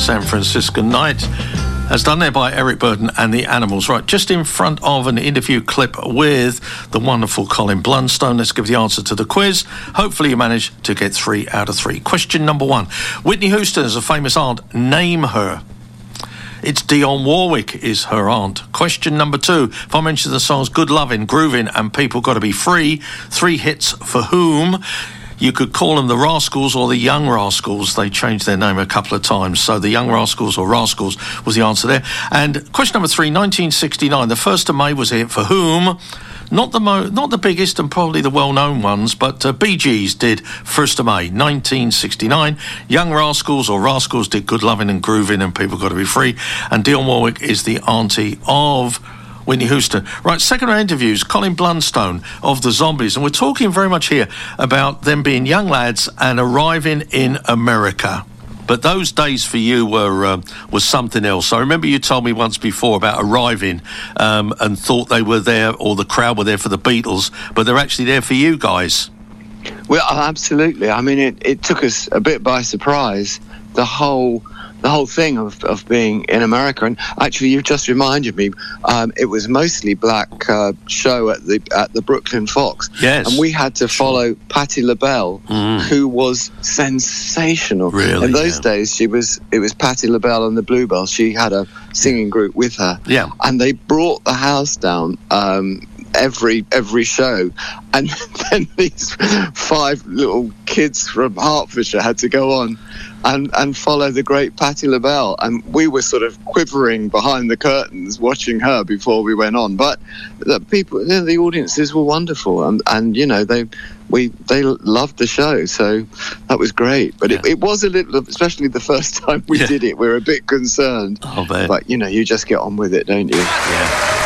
San Franciscan Night, as done there by Eric Burdon and the Animals. Right, just in front of an interview clip with the wonderful Colin Blunstone. Let's give the answer to the quiz. Hopefully you manage to get 3 out of 3. Question number 1. Whitney Houston is a famous aunt. Name her. It's Dionne Warwick is her aunt. Question number 2. If I mention the songs Good Lovin', Groovin' and People Gotta Be Free, 3 hits for whom? You could call them the Rascals or the Young Rascals. They changed their name a couple of times. So the Young Rascals or Rascals was the answer there. And question number 3, 1969. The 1st of May was a hit for whom? Not the biggest and probably the well-known ones, but Bee Gees did 1st of May, 1969. Young Rascals or Rascals did Good Lovin' and Groovin' and People Gotta Be Free. And Dionne Warwick is the auntie of Whitney Houston. Right, second round interviews, Colin Blunstone of the Zombies. And we're talking very much here about them being young lads and arriving in America. But those days for you were something else. I remember you told me once before about arriving and thought they were there, or the crowd were there for the Beatles, but they're actually there for you guys. Well, absolutely. I mean, it took us a bit by surprise, the whole thing of being in America. And actually, you've just reminded me, it was mostly black show at the Brooklyn Fox. Yes. And we had to follow Patti LaBelle, who was sensational. Really? In those days, it was Patti LaBelle and the Bluebells. She had a singing group with her. Yeah. And they brought the house down every show, and then these 5 little kids from Hertfordshire had to go on and follow the great Patti LaBelle, and we were sort of quivering behind the curtains watching her before we went on. But the people, the audiences were wonderful, and you know they loved the show, so that was great. But it was a little, especially the first time we did it, we were a bit concerned. Oh, man. But you know, you just get on with it, don't you? Yeah.